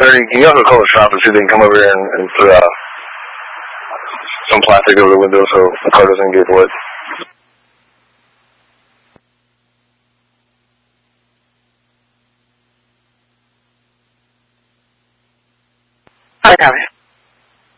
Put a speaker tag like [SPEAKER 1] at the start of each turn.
[SPEAKER 1] Ernie, can you also call the shop and see if they can come over here and put some plastic over the window so the car doesn't get wet?
[SPEAKER 2] I got it.